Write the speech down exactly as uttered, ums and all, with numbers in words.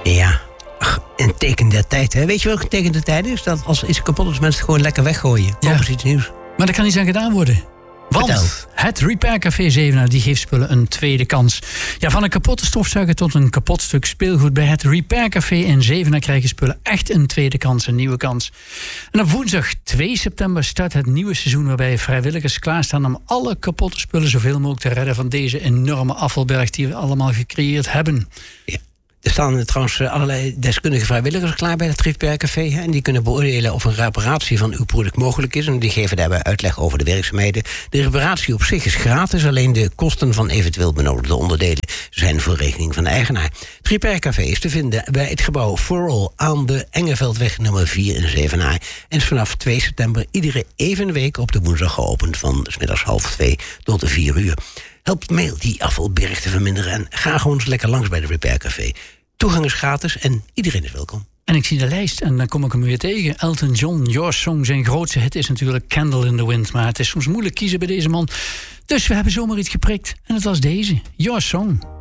Ja, ach, een teken der tijd, hè? Weet je welk een teken der tijd is? Dat als iets kapot is, mensen het gewoon lekker weggooien. Kopen Ja. ze iets nieuws. Maar daar kan iets aan gedaan worden. Want Vertel. het Repair Café Zevenaar die geeft spullen een tweede kans. Ja, van een kapotte stofzuiger tot een kapot stuk speelgoed. Bij het Repair Café in Zevenaar krijgen spullen echt een tweede kans, een nieuwe kans. En op woensdag twee september start het nieuwe seizoen waarbij vrijwilligers klaarstaan om alle kapotte spullen zoveel mogelijk te redden van deze enorme afvalberg die we allemaal gecreëerd hebben. Ja. Er staan trouwens allerlei deskundige vrijwilligers klaar bij het Repair Café. Hè, en die kunnen beoordelen of een reparatie van uw product mogelijk is. En die geven daarbij uitleg over de werkzaamheden. De reparatie op zich is gratis. Alleen de kosten van eventueel benodigde onderdelen zijn voor rekening van de eigenaar. Het Repair Café is te vinden bij het gebouw For All aan de Engeveldweg nummer vier in Zevenaar. En is vanaf twee september iedere even week op de woensdag geopend. Van 's middags half twee tot vier uur. Helpt mee die afvalberg te verminderen. En ga gewoon eens lekker langs bij de Repair Café. Toegang is gratis en iedereen is welkom. En ik zie de lijst en dan kom ik hem weer tegen. Elton John, Your Song, zijn grootste hit is natuurlijk Candle in the Wind. Maar het is soms moeilijk kiezen bij deze man. Dus we hebben zomaar iets geprikt. En het was deze, Your Song.